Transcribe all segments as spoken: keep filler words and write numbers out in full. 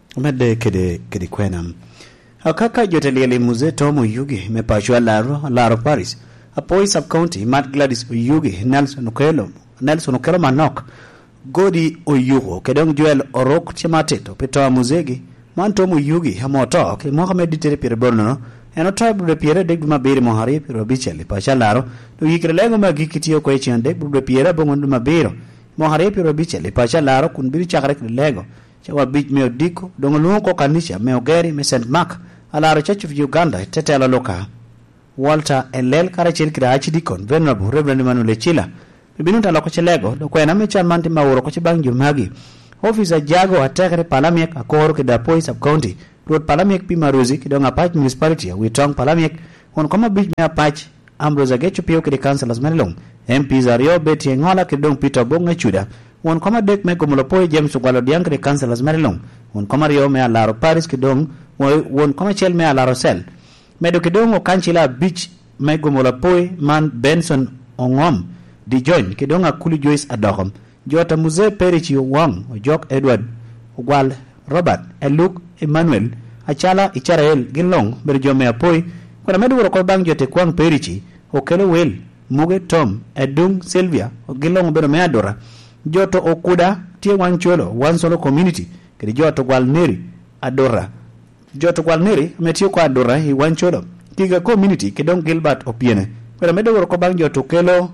Mede kede kede kwenam. Akaka joteliele muze Tom Oyugi me pachwa laro laro Paris. Apoi sub county Matt Gladys Oyugi Nelson Okelo Nelson Okelo Manok Godi Oyugo kedong Joel Orok Chemateto Peto Muzegi man Tom Oyugi hamoto ke Mohamed Ditere Pire Borno eno tribe de Pire de Mabiri Mohari Piro Bicheli pacha laro do yikrelego magikitio ko echende de Pire bongo Mabiro Mohari Piro Bicheli pacha laro kun biri chakre lego chawa bich meo diko dongo lungo kanisha meo geri me Saint Mark alaro Church of Uganda tetela loka Walter Elel karachir kira achidikon Venerable Reverend Emmanuel Chila bibinunta lako chelego do kwena mechan manti mauro ko chibang jumagi officer jago atekre palamiek akoro ke dapoi sub county road palamiek pimaruzi kidonga patch municipality witong palamiek on koma bich me patch Ambrose Agecho pio ke councilors menelong M P Zario Betty Ngola kidong Peter Bonga Chuda on koma dek me gomolopoi James Gwalo Diang ke councilors menelong on koma rio me alaro Paris kidong won koma chel me alaro Sel medo kidongo kanchila beach me gomolopoi man Benson Ongom di join kidonga Kuli Joyce Adokom Jota Muze Perichi Wang Jok Edward Ogwal Robert Eluk Emmanuel Achala Icharael Gilong Berjome Apoi kuna medu wako bang jote kwang Perichi Okelo Wel Muge Tom Edung Sylvia Gilong Berome Adora Joto Okuda Tie Wancholo One Solo Community kidi Joto Gwal Neri Adora Joto Gwal Neri metio kwa Adora hi Wancholo Kiga Community kidong Gilbert Opiene kuna medu wako bang joto Kelo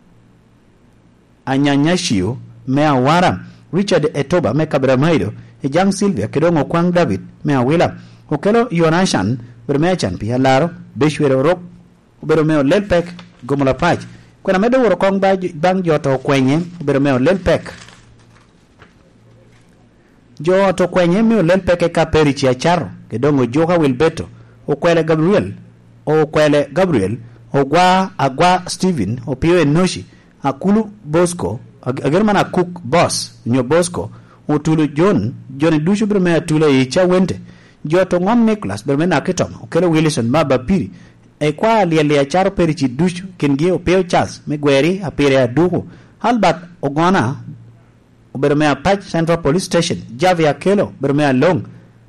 Anyanyashio Mea Wara Richard Etoba Meka Bramaido Ejang Sylvia Kedongo Kwang David Mea Wila Okelo Yonashan Bermechan Pia Laro Beshwere Rok Beromeo Lelpek Gomola Pach Kwena medo Worokong Bang Joto Kwenye Beromeo Lelpek Joto Kwenye Meo Lelpek Eka Perichi Acharo Kedongo Joka Wilbeto Okwele Gabriel Okwele Gabriel Ogwa Agwa Steven Opio Enoshi Akulu Bosco agermana Cook Boss Nyo Bosco Utulu John John Dushu Bermea Tule Icha Wente Joto Ngom Nicholas Bermena Ketom Okelo Wilson Maba Piri Ekwa Lialia Charo Perichi Dushu Kengie Opeo Charles Megweri Apire Adugo Halbat Ogwana Bermea Patch Central Police Station Javi Akelo Bermea Long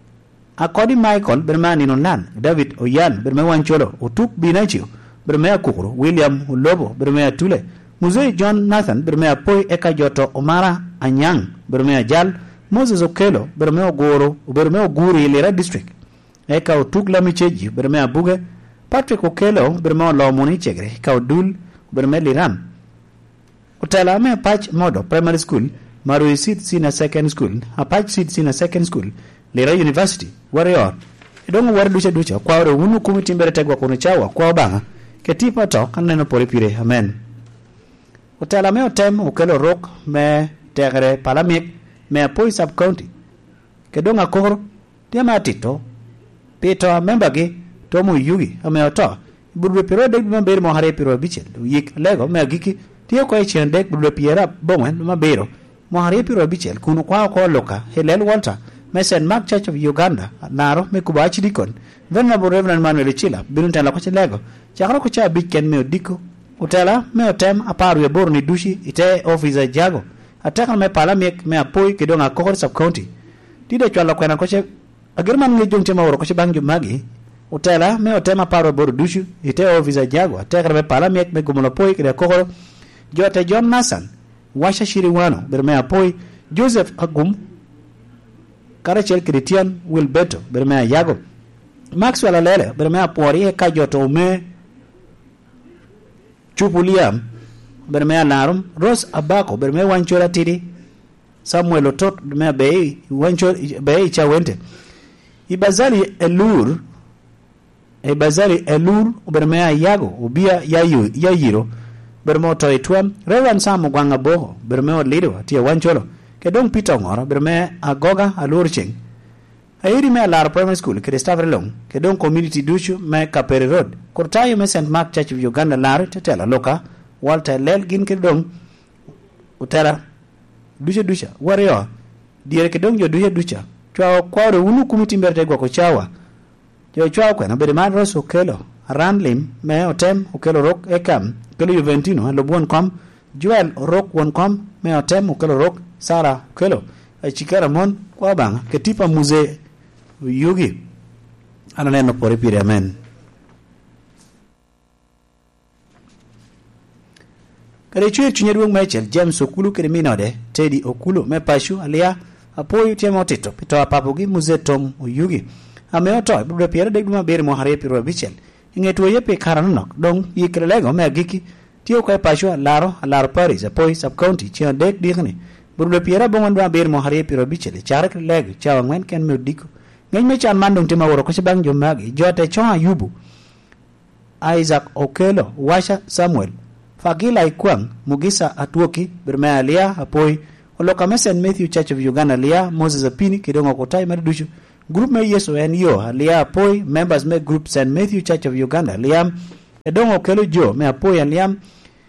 Akodi Michael Bermea Ninonan David Oyan Bermea Wancholo Utuk Binachio Bermea Kukuru William Ulobo Bermea Tule Muzei John Nathan Bermea Poi Eka Joto Omara Anyang Bermea Jal Moses Okelo Bermea Goro Bermea Guri Ilera District Eka Otugla Micheji Bermea Buge Patrick Okelo Bermea Lomoni Chegre Eka Odul Bermea Liram Utala me Patch Modo Primary School Marui Seed Senior Second School Apatch Seed Senior Second School Lera University Warrior Idongo Wari Ducha Ducha Kwa ore unu kumitimbere tegwa kunichawa Kwa obanga Ketipa to Kaneno Polipire Amen Utala meo tem Okelo Rok me tegre palamiek me Apoi sub county kedonga koro dia matito Peter membagi Tom Oyugi ame oto burbe pero de mbere mo hare pero bichel yik lego me giki tie ko echende burbe piera bonwen mabero mo hare pero bichel kuno kwa ko loka Helel Walter me Saint Mark Church of Uganda naro me kubachi dikon Venerable Reverend Emmanuel Chila binunta la ko lego chakro ko cha bichen me diko Utala me tem aparu ya borni dushi ite officer jago ataka me palamiek me Apoi kedonga kokor sub county tide chwala kwena koche agerman nge jongte mawro koche bangju magi Utala me otema aparu boru dushi ite officer jago ataka me palamiek me gumulo Apoi kedonga kokor jote John Nasan washa shiriwano berme Apoi Joseph Agum Karachel Christian Wilbeto berme Yago Maxwell Alele berme Apori eka joto ume Chupuliam Bermea Larum Rose Abako Bermea Wanchola Tidi Samuel Otot Bermea Bay Wanchola Bay Chawente Ibazali Elur Ibazali Elur Bermea Yago Ubia Yayu Yayiro Bermea Toitwam Reverend Sam Gwanga Boho Bermea Lido Tia Wancholo Kedong Peter Ngora Bermea Agoga Alurching Airi me Lar Primary School Christopher Long Kedong Community Dushu me Kapere Road Kortayo me Saint Mark Church of Uganda Lar Tetela Loka Walter Lel Gin Kedong Utara Dusha Dusha Warrior Dire Kedong yo Dusha Dusha Chwa kwaro unu kumitimberte gwa kochawa Jo chwa kwa na bede madros Okelo Randlim me otem Okelo Rock Ekam Okelo Juventino Lobon kom Joel Rock won kom me otem Okelo Rock Sara Okelo chikara mon kwa banga ketipa muze yugi ananeno pore pire amen. Kare chwe chunyedwong Michael James Okulu kere minode Teddy Okulu me pashu alia apoyo tiemo tito pito apapogi muze Tom Oyugi ameoto bube piere degdu maber mo hare piro bichel ingetu yepe karanok dong yikrelego me giki tio kwa pashu laro laro Paris apoy sub county chion dek dikni bube piere bongon maber mo hare piro bichel charak lego chawa ngwen ken me diko ngeny me chan mandong tima woro ko sebang jomagi jote chon Ayubu Isaac Okelo Washa Samuel Fagila Ikwang Mugisa Atwoki Birmea Lia Apoi Oloka Saint Matthew Church of Uganda Lia Moses Apini Kidongo Kotai Maridushu Group me Yeso N Yo Lia Apoi Members me Group Saint Matthew Church of Uganda Liam Edongo Kelo Jo me Apoi and Liam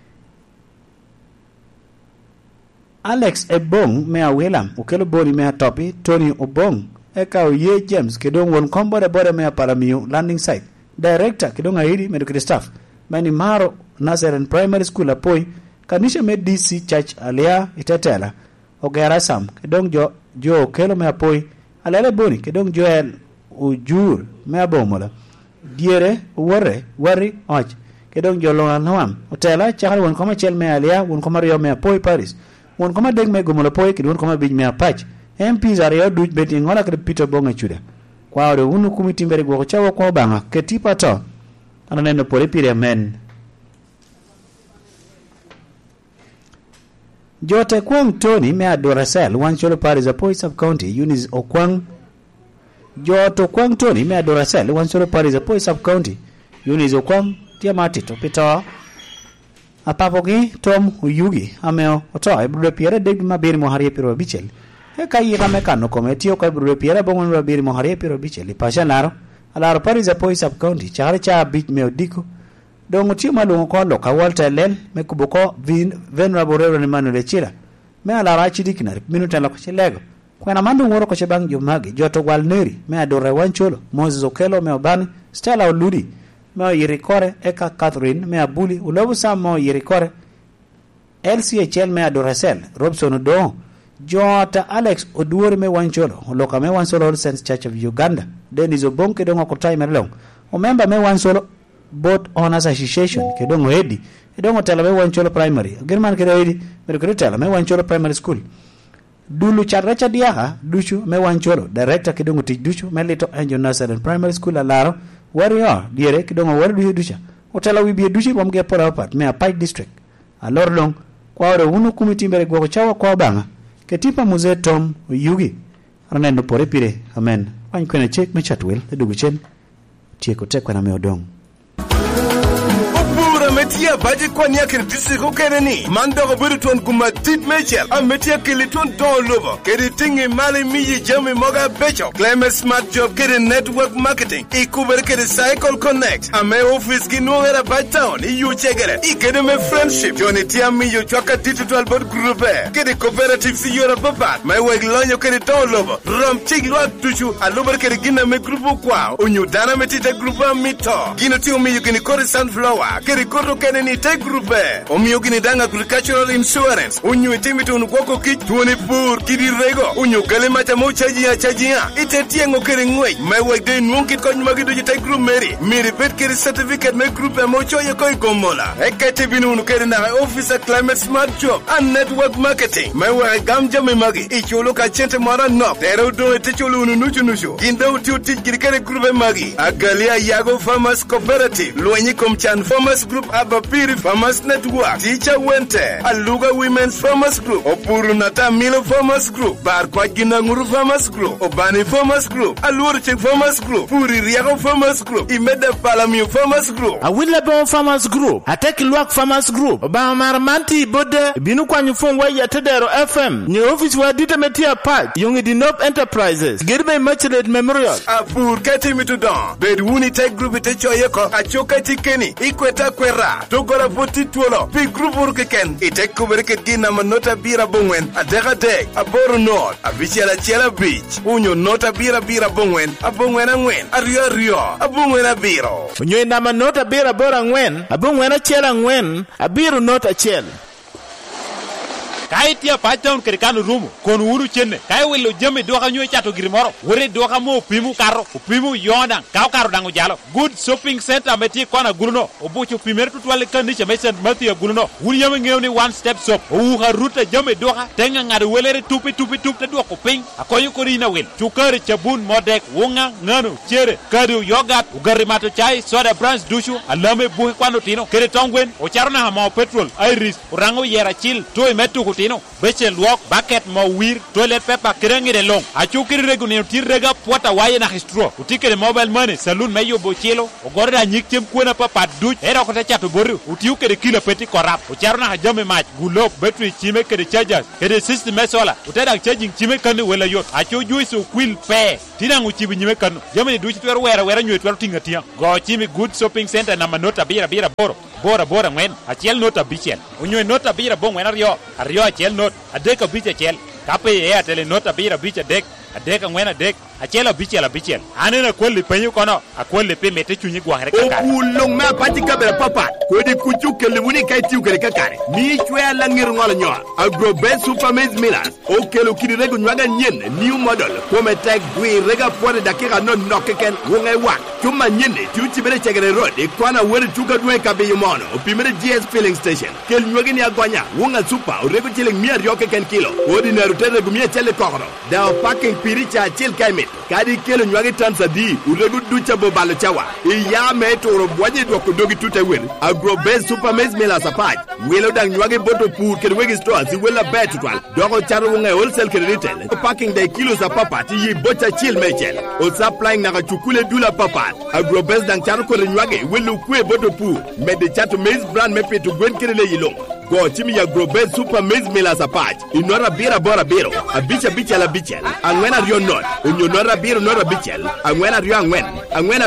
Alex Ebong me a Willam Okelo Bori me a Topi Tony Obong Eka Oye James Kidong Won Combo de Bore me a Paramio Landing Site Director Kidonga Hidi Medical Staff Mani Maro Nazarene Primary School apoi kanisha me D C Church alia itetela ogera sam kedong jo jo kelo me apoi alele boni kedong Joel ujur me abomola diere wore wari och kedong jo lona nawam hotela chakal won koma chel me alia won koma rio me apoi Paris won koma deg me gomola poi kedon koma bij me apach M Ps are duj beti ngola kre Peter Bonga chuda kwa ore unu kumitimbere go chawo kwa banga ketipa to ananeno pore pire amen. Jote Kwang Tony me adorasel one cholo Paris apoi sub county Eunice Okwang Joto Kwang Tony me adorasel one cholo Paris apoi sub county Eunice Okwang tia matito pito apapogi Tom Oyugi ameo oto ebrude piere deg mabiri mohari piro bichel e kai kame kano kometio kai brude piere bongon mabiri mohari piro bichel pasha laro alaro Paris apoi sub county chare cha bit me odiko dongo chima lungo ko loka Walter Lel me kuboko vin venerable Reverend Emmanuel Echira me ala rachi dikinari minuta la ko lego kwena mandu ngoro ko chebang jomagi joto wal neri me adore wancholo Moses Okelo me obani Stella Oludi me yirikore eka Catherine me abuli ulobu samo yirikore L C H L me adore sel Robson Do jota Alex Oduori me wancholo loka me wancholo All Saints Church of Uganda Dennis Obonke dongo ko time long o member me wancholo Both Owners Association kedongo edi edongo tela me wancholo primary german kedo edi me tela me wancholo primary school dulu charracha diaha duchu me wancholo director kedongo tij duchu me lito Angel Nazarene Primary School alaro warrior diere kedongo war du ducha hotela wi bi duchi bomge pora apart me a Pike district alor long kwa ore unu kumitimbere go chawa kwa banga ketipa muze Tom Oyugi ranendo pore pire amen wan kwena check me chatwel edugu chen tieko tekwa na me odong metia baje kwa nya kiri disiko keneni mando go buru ton kuma tit mechel a metia kili ton don lobo kiri tingi mali miji jami moga becho claim smart job kiri network marketing ikuber kiri cycle connect a me office ki nuera by town i yu chegere i kiri me friendship joni tia mi yu chwaka digital board group kiri cooperative si yora babat my weg lonyo kiri don lobo rom chig lwa tuchu a luber kiri gina me grupu kwa unyu dana metita grupa mito gino tiu mi yu kini kori sunflower kiri koro keneni te grupe omiyo gini danga agricultural insurance unyu itimito unukoko kich tuoni pur kiri rego unyu gale macha mo chaji ya chaji ya ite tiengo kiri ngwey mewe de nunkit kony magido jite group meri miri bet kiri certificate me grupe mo choye koi gomola ekete binu unu kiri na officer climate smart job and network marketing mewe gamja me magi icholo ka chente mara no tero do ite cholo unu nuchu nuchu ginda uti uti kiri kiri grupe magi agalia Yago Farmers Cooperative luenyi komchan Farmers Group Abapiri Farmers Network Teacher Wente Aluga Women's Farmers Group Opuru Nata Milo Farmers Group Bar kwa Ginanguru Farmers Group Obani Farmers Group Alurche Farmers Group Puri Riago Farmers Group Imeda Palamio Farmers Group Awilebo Farmers Group Ateki Luak Farmers Group Obama Maramanti Bode Binu kwa nyufungwa ya Tedero F M Nye office wa Dita Metia Park Yungi Dinop Enterprises Girbe Merchant Memorial Apur Kati Mitudon Bedwuni Tech Group Itecho Yeko Achoka Tikeni Ikweta Kwera Togora Voti Tuolo Pi Group Urkeken Itek Kubereket Gina Manota Bira Bongwen Adega Deg Aboru North Avichela Chela Beach Unyo Nota Bira Bira Bongwen Abongwen Angwen Ario Rio Abongwen Abiro Unyo Nama Nota Bira Bora Ngwen Abongwen Achela Ngwen Abiru Nota Chela kai tia pa town kere kanu rumu kon wuru chenne kai welo jame do ka nyoy chato girmoro wore do ka mo pimu karo pimu yonda kaw karo dangu jalo good shopping center meti kona guluno obuchu pimer tutwale kandi che mesen mati guluno wuri yame ngewni one step shop o ha ruta jame do ka tenga ngade welere tupi tupi tupi do ko ping akoyu ko rina wel chukare chabun modek wonga ngano chere kadu yogat ugari mato chai soda brands dushu alame buhe kwano tino kere tongwen o charona ha mo petrol iris urango yera chil to metu kutino beche luok bucket mo wir toilet paper kerengi de long achukiri reguni tirrega pota waye na histro utikere mobile money saloon meyo bochelo ogorda nyiktem kuona papa duch era ko tachato boru utiukere kilo peti korap o charona ha jame match gulop battery chime kere chargers kere system mesola uteda charging chime kan wela yot acho juice quill pe tina nguchibi nyime kan jame duch twero wera wera nywe twero tinga tia go chime good shopping center na manota bira bira boro bora bora ngwen achiel nota bichel unywe nota bira bo ngwen ario ario achiel not adeka biche chel kape e atele nota bira biche dek adeka ngwen adek achela bichela bichel anena kweli penyu kono akweli pe mete chunyi gwangre kakare o ulong ma pati kabela papa ko di kuchu kele muni kai tiu kele kakare mi chwe la ngir ngol nyo agro best super maize millers o kelo kiri rego nyaga nyen new model ko metek gwi rega pore dakika no nokeken wongai wak chuma nyene tiu chibere chegere road e kwana were tuka dwe kabe mono o pimere G S filling station kel nyoge ni agwanya wonga super o rego chile mi arioke ken kilo ordinary tere gumia chele kokro da packing piricha chil kaime kadi kelo nywagi tansa di uregu ducha bobalo chawa iya metoro bwaje dwako dogi tute wel agro best super maize millers apart welo dang nywagi boto pur kedi wegi store si wela betu twal doko charu nge wholesale kedi retail packing day kilos a papa ti yi bocha chill mechel o supplying naka chukule dula papa agro best dang charu kodi nywagi welu kwe boto pur mede chatu maize brand mepe tu gwen kedi le yilong go chimi ya grobet super maize millers apart inora bira bora biro abicha bicha la bichel angwena rio not unyo nora biro nora bichel angwena rio angwen angwena